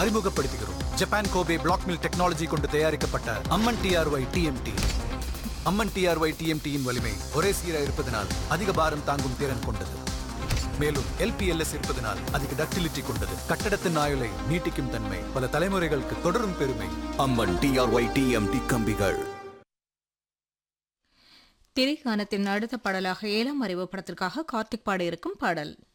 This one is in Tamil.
அறிமுகப்படுத்துகிறோம். Japan Kobe black mill technology கொண்டு தயாரிக்கப்பட்ட அம்மன் டிஆர்ஒய் டிஎம்டி. அம்மன் டிஆர்ஒய் டிஎம்டியின் வலிமை ஒரே சீராக இருப்பதனால் அதிக பாரம் தாங்கும் திறன் கொண்டது. மேலும் எல்பிஎல்எஸ் இருப்பதனால் அதிக டக்டிலிட்டி கொண்டது. கட்டடத்தின் ஆயுளை நீட்டிக்கும் தன்மை, பல தலைமுறைகளுக்கு தொடரும் பெருமை. அம்மன் டிஆர்ஒய் டிஎம்டி கம்பிகள். திரைக்கானத்தின் அடுத்த பாடலாக 7ஆம் அறிவு படத்திற்காக கார்த்திக் பாடியிருக்கும் பாடல்.